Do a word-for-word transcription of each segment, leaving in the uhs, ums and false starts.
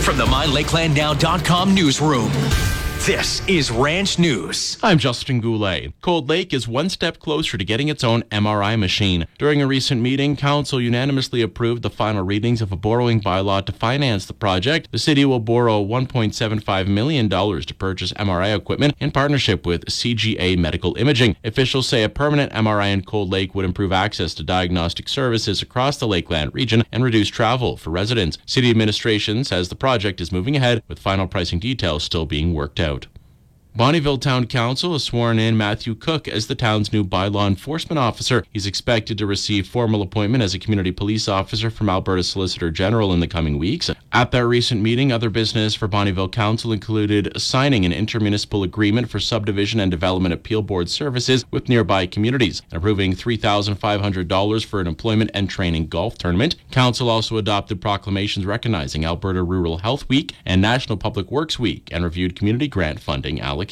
From the my lakeland now dot com newsroom, this is Ranch News. I'm Justin Goulet. Cold Lake is one step closer to getting its own M R I machine. During a recent meeting, Council unanimously approved the final readings of a borrowing bylaw to finance the project. The city will borrow one point seven five million dollars to purchase M R I equipment in partnership with C G A Medical Imaging. Officials say a permanent M R I in Cold Lake would improve access to diagnostic services across the Lakeland region and reduce travel for residents. City administration says the project is moving ahead, with final pricing details still being worked out. Bonnyville Town Council has sworn in Matthew Cook as the town's new bylaw enforcement officer. He's expected to receive formal appointment as a community police officer from Alberta Solicitor General in the coming weeks. At that recent meeting, other business for Bonnyville Council included signing an intermunicipal agreement for subdivision and development appeal board services with nearby communities, and approving three thousand five hundred dollars for an employment and training golf tournament. Council also adopted proclamations recognizing Alberta Rural Health Week and National Public Works Week, and reviewed community grant funding allocations.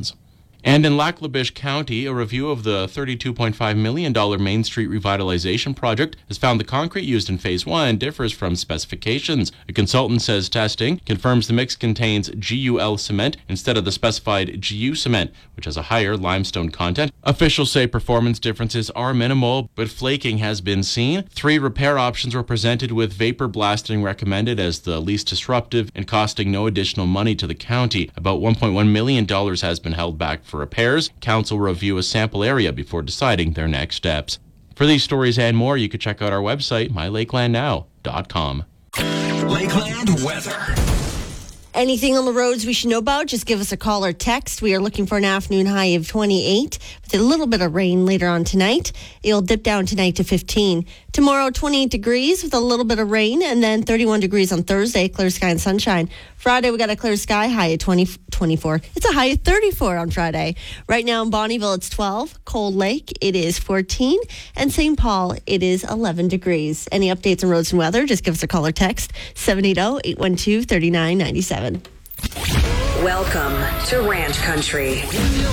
And in Lac La Biche County, a review of the thirty-two point five million dollars Main Street revitalization project has found the concrete used in Phase one differs from specifications. A consultant says testing confirms the mix contains G U L cement instead of the specified G U cement, which has a higher limestone content. Officials say performance differences are minimal, but flaking has been seen. Three repair options were presented, with vapor blasting recommended as the least disruptive and costing no additional money to the county. About one point one million dollars has been held back for repairs. Council will review a sample area before deciding their next steps. For these stories and more, you can check out our website, my lakeland now dot com. Lakeland weather. Anything on the roads we should know about, just give us a call or text. We are looking for an afternoon high of twenty-eight with a little bit of rain later on tonight. It'll dip down tonight to fifteen. Tomorrow, twenty-eight degrees with a little bit of rain, and then thirty-one degrees on Thursday, clear sky and sunshine. Friday, we got a clear sky, high at twenty, twenty-four. It's a high of thirty-four on Friday. Right now in Bonnyville, it's twelve. Cold Lake, it is fourteen. And Saint Paul, it is eleven degrees. Any updates on roads and weather, just give us a call or text, seven eight zero, eight one two, three nine nine seven. Welcome to Ranch Country.